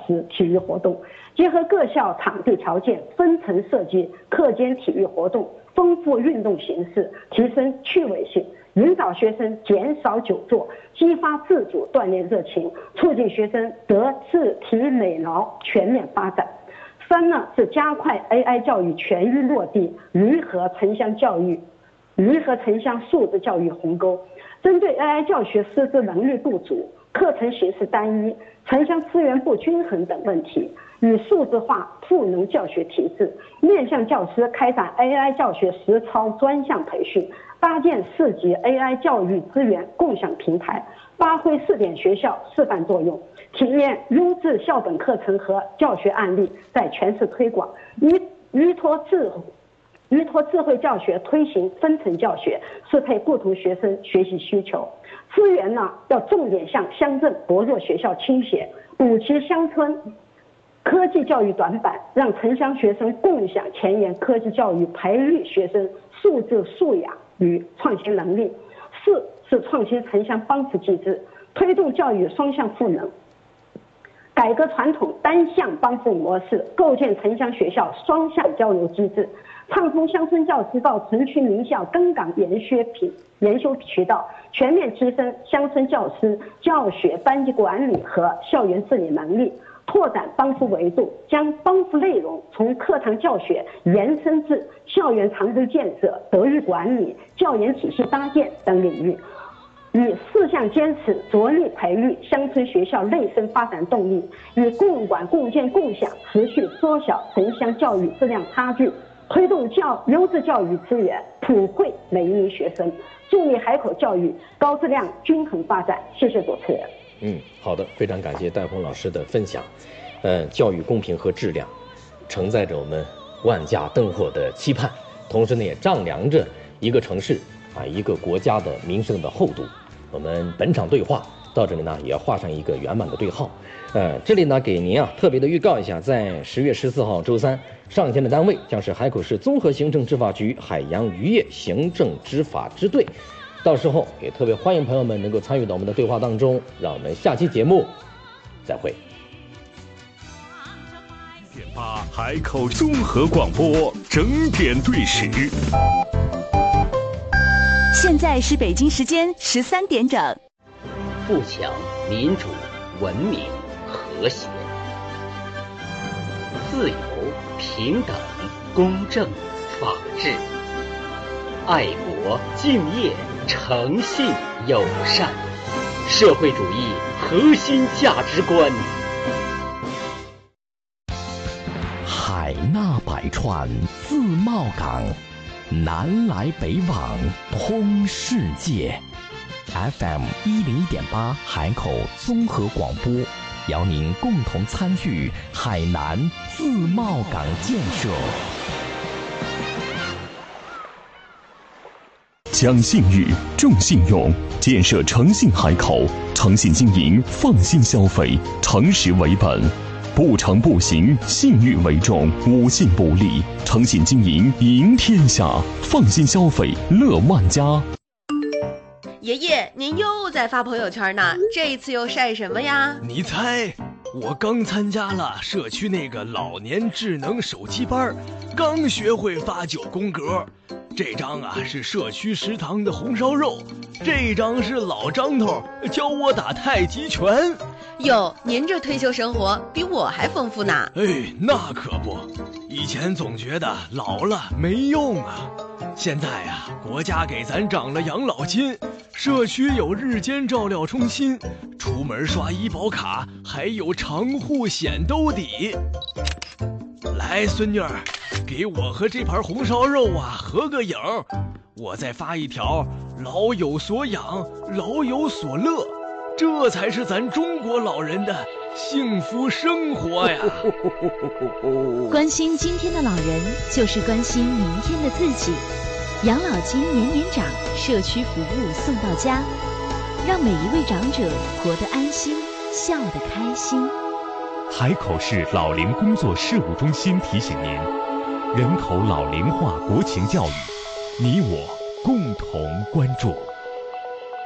时体育活动，结合各校场地条件，分层设计课间体育活动，丰富运动形式，提升趣味性，引导学生减少久坐，激发自主锻炼热情，促进学生德智体美劳全面发展。三呢是加快 AI 教育全域落地，弥合城乡素质教育鸿沟。针对 AI 教学师资能力不足、课程形式单一、城乡资源不均衡等问题，以数字化赋能教学体制，面向教师开展 AI 教学实操专项培训，搭建4级 AI 教育资源共享平台，发挥试点学校示范作用，体验优质校本课程和教学案例，在全市推广，依托智慧教学推行分层教学，适配不同学生学习需求。资源呢要重点向乡镇薄弱学校倾斜，补齐乡村科技教育短板，让城乡学生共享前沿科技教育，培育学生素质素养与创新能力。4是创新城乡帮扶机制，推动教育双向赋能，改革传统单向帮扶模式，构建城乡学校双向交流机制，畅通乡村教师到城区名校更岗研修渠道，全面提升乡村教师教学班级管理和校园治理能力，拓展帮扶维度，将帮扶内容从课堂教学延伸至校园常规建设、德育管理、教研体系搭建等领域，以4项坚持着力培育乡村学校内生发展动力，以共管共建共享持续缩小城乡教育质量差距，推动优质教育资源普惠每一名学生，助力海口教育高质量均衡发展。谢谢主持人。 好的，非常感谢戴红老师的分享。教育公平和质量承载着我们万家灯火的期盼，同时呢也丈量着一个城市一个国家的民生的厚度。我们本场对话到这里呢也要画上一个圆满的对号。这里呢给您特别的预告一下，在10月14号周三上线的单位将是海口市综合行政执法局海洋渔业行政执法支队，到时候也特别欢迎朋友们能够参与到我们的对话当中。让我们下期节目再会。 8海口综合广播整点对时， 现在是北京时间13点整。 富强、民主、文明、和谐、自由、平等、公正、法治、爱国、敬业、诚信、友善，社会主义核心价值观。 海纳百川，自贸港，南来北往，通世界。FM 101.8海口综合广播，邀您共同参与海南自贸港建设。 讲信誉，重信用，建设诚信海口，诚信经营，放心消费，诚实为本。不诚不行，信誉为重，无信不立，诚信经营赢天下，放心消费乐万家。 爷爷，您又在发朋友圈呢，这一次又晒什么呀？ 你猜，我刚参加了社区那个老年智能手机班，刚学会发9宫格。这张是社区食堂的红烧肉，这张是老张头教我打太极拳。 哟，您这退休生活比我还丰富呢。 那可不，以前总觉得老了没用现在国家给咱涨了养老金，社区有日间照料中心，出门刷医保卡还有长户险兜底。来，孙女儿，给我和这盘红烧肉合个影，我再发一条老有所养，老有所乐，这才是咱中国老人的幸福生活呀。 关心今天的老人，就是关心明天的自己。养老金年年涨，社区服务送到家，让每一位长者活得安心，笑得开心。 海口市老龄工作事务中心提醒您，人口老龄化国情教育，你我共同关注。